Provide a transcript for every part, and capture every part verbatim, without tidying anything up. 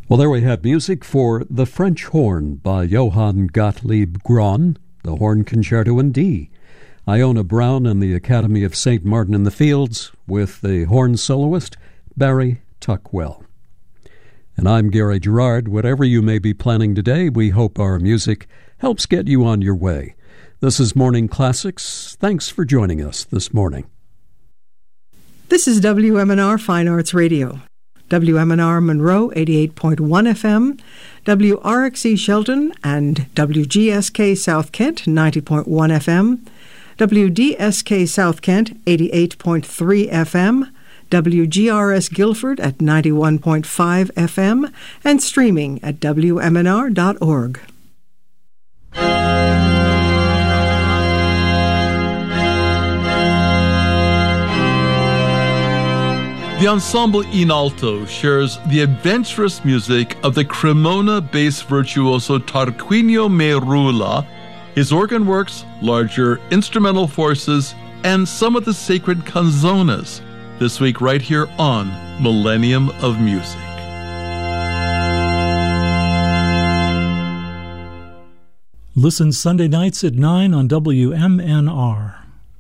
Well, there we have music for The French Horn by Johann Gottlieb Graun, the Horn Concerto in D. Iona Brown and the Academy of Saint Martin in the Fields with the horn soloist Barry Tuckwell. And I'm Gary Gerard. Whatever you may be planning today, we hope our music helps get you on your way. This is Morning Classics. Thanks for joining us this morning. This is W M N R Fine Arts Radio. W M N R Monroe, eighty-eight point one F M, W R X E Shelton and W G S K South Kent, ninety point one F M, W D S K South Kent, eighty-eight point three F M, W G R S Guilford at ninety-one point five F M, and streaming at W M N R dot org. The Ensemble in Alto shares the adventurous music of the Cremona bass virtuoso Tarquinio Merula, his organ works, larger instrumental forces, and some of the sacred canzonas, this week right here on Millennium of Music. Listen Sunday nights at nine on W M N R.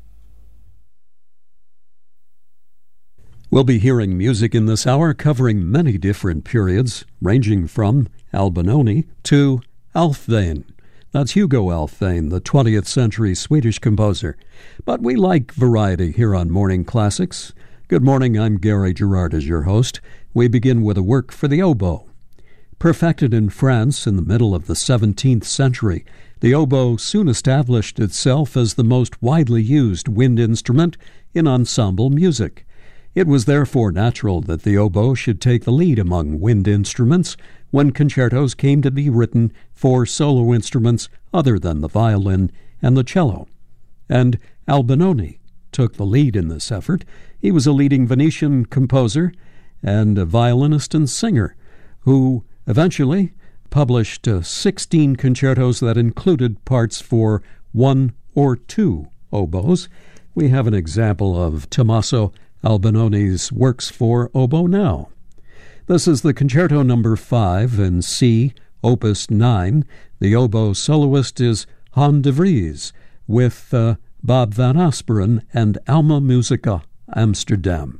We'll be hearing music in this hour covering many different periods, ranging from Albinoni to Alfvén. That's Hugo Alfvén, the twentieth century Swedish composer. But we like variety here on Morning Classics. Good morning, I'm Gary Gerard as your host. We begin with a work for the oboe. Perfected in France in the middle of the seventeenth century, the oboe soon established itself as the most widely used wind instrument in ensemble music. It was therefore natural that the oboe should take the lead among wind instruments when concertos came to be written for solo instruments other than the violin and the cello. And Albinoni took the lead in this effort. He was a leading Venetian composer and a violinist and singer who eventually published uh, sixteen concertos that included parts for one or two oboes. We have an example of Tommaso Albinoni's works for oboe now. This is the Concerto Number five in C, Opus nine. The oboe soloist is Han de Vries with uh, Bob van Asperen and Alma Musica Amsterdam.